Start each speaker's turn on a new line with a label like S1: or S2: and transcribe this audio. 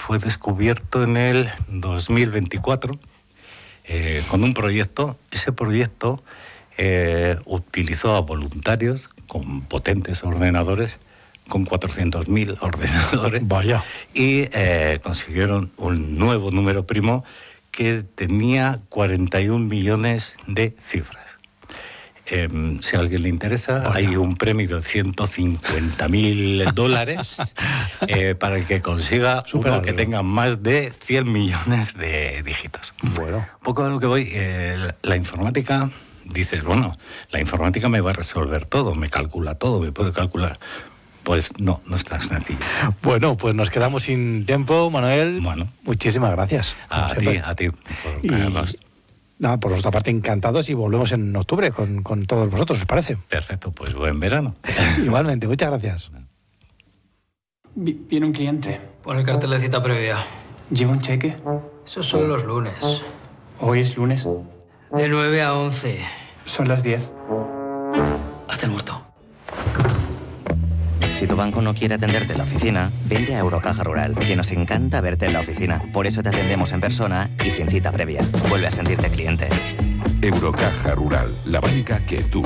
S1: fue descubierto en el 2024 con un proyecto. Ese proyecto utilizó a voluntarios con potentes ordenadores, con 400.000 ordenadores.
S2: Vaya.
S1: Y consiguieron un nuevo número primo que tenía 41 millones de cifras. Si a alguien le interesa,
S2: Vaya.
S1: hay un premio de $150.000 para el que consiga uno que tenga más de 100 millones de dígitos.
S2: Bueno.
S1: Un poco a lo que voy, la informática, dices, bueno, la informática me va a resolver todo, me calcula todo, me puede calcular. Pues no es tan sencillo.
S2: Bueno, pues nos quedamos sin tiempo, Manuel.
S1: Bueno.
S2: Muchísimas gracias.
S1: A ti. Por tenernos.
S2: Nada, por nuestra parte, encantados, y volvemos en octubre con todos vosotros, ¿os parece?
S1: Perfecto, pues buen verano.
S2: Igualmente, muchas gracias.
S3: Viene un cliente.
S4: Pon el cartel de cita previa.
S3: ¿Lleva un cheque?
S4: Esos son los lunes.
S3: Hoy es lunes.
S4: De 9 a 11.
S3: Son las 10.
S4: Haz el muerto.
S5: Si tu banco no quiere atenderte en la oficina, vente a Eurocaja Rural, que nos encanta verte en la oficina. Por eso te atendemos en persona y sin cita previa. Vuelve a sentirte cliente.
S6: Eurocaja Rural, la banca que tú